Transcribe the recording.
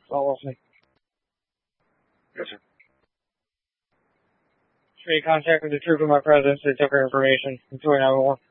all we'll see. Yes, sir. Should we contact with the troop of my presence? They took our information. It's 2911.